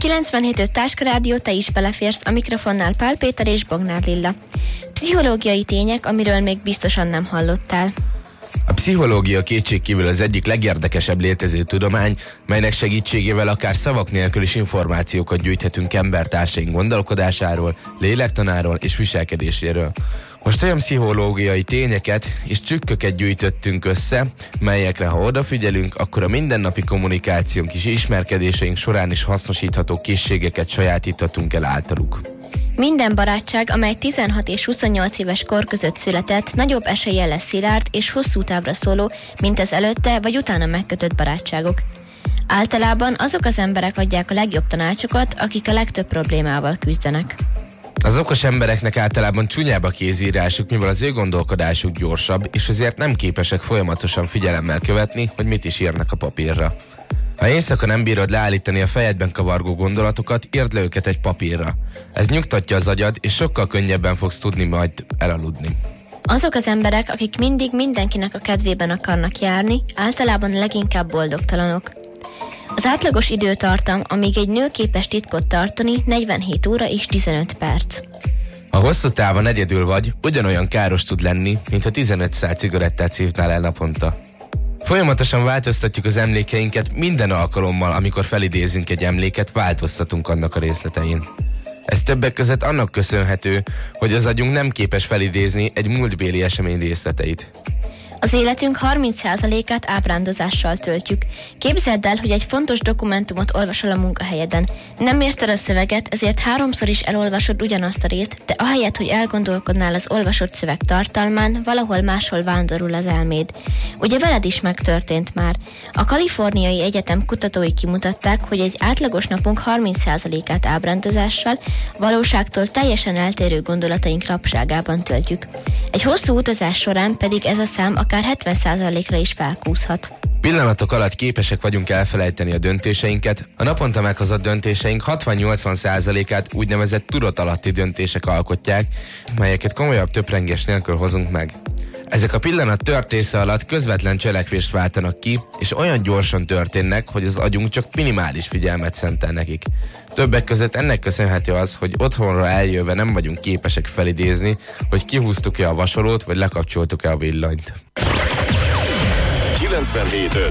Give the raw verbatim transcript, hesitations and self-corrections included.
kilencvenhét öt Táska Rádió, te is beleférsz, a mikrofonnál Pál Péter és Bognár Lilla. Pszichológiai tények, amiről még biztosan nem hallottál. A pszichológia kétségkívül az egyik legérdekesebb létező tudomány, melynek segítségével akár szavak nélkül is információkat gyűjthetünk embertársaink gondolkodásáról, lélektanáról és viselkedéséről. Most olyan pszichológiai tényeket és trükköket gyűjtöttünk össze, melyekre ha odafigyelünk, akkor a mindennapi kommunikációnk és ismerkedéseink során is hasznosítható készségeket sajátíthatunk el általuk. Minden barátság, amely tizenhat és huszonnyolc éves kor között született, nagyobb eséllyel lesz szilárd és hosszú távra szóló, mint az előtte vagy utána megkötött barátságok. Általában azok az emberek adják a legjobb tanácsokat, akik a legtöbb problémával küzdenek. Az okos embereknek általában csúnyább a kézírásuk, mivel az ő gondolkodásuk gyorsabb, és azért nem képesek folyamatosan figyelemmel követni, hogy mit is írnak a papírra. Ha éjszaka nem bírod leállítani a fejedben kavargó gondolatokat, írd le őket egy papírra. Ez nyugtatja az agyad, és sokkal könnyebben fogsz tudni majd elaludni. Azok az emberek, akik mindig mindenkinek a kedvében akarnak járni, általában leginkább boldogtalanok. Az átlagos időtartam, amíg egy nő képes titkot tartani, negyvenhét óra és tizenöt perc. Ha hosszú távon egyedül vagy, ugyanolyan káros tud lenni, mint ha tizenöt szál cigarettát szívnál el naponta. Folyamatosan változtatjuk az emlékeinket, minden alkalommal, amikor felidézünk egy emléket, változtatunk annak a részletein. Ez többek között annak köszönhető, hogy az agyunk nem képes felidézni egy múltbéli esemény részleteit. Az életünk harminc százalékát ábrándozással töltjük. Képzeld el, hogy egy fontos dokumentumot olvasol a munkahelyeden. Nem érted a szöveget, ezért háromszor is elolvasod ugyanazt a részt, de ahelyett, hogy elgondolkodnál az olvasott szöveg tartalmán, valahol máshol vándorul az elméd. Ugye veled is megtörtént már. A Kaliforniai Egyetem kutatói kimutatták, hogy egy átlagos napunk harminc százalékát ábrándozással, valóságtól teljesen eltérő gondolataink rabságában töltjük. Egy hosszú utazás során pedig ez a szám akár hetven százalékra is felkúszhat. Pillanatok alatt képesek vagyunk elfelejteni a döntéseinket, a naponta meghozott döntéseink hatvan-nyolcvan százalékát úgynevezett tudatalatti döntések alkotják, melyeket komolyabb töprengés nélkül hozunk meg. Ezek a pillanat történése alatt közvetlen cselekvést váltanak ki, és olyan gyorsan történnek, hogy az agyunk csak minimális figyelmet szentel nekik. Többek között ennek köszönhető az, hogy otthonra eljöve nem vagyunk képesek felidézni, hogy kihúztuk-e a vasalót, vagy lekapcsoltuk-e a villanyt. kilencvenhét öt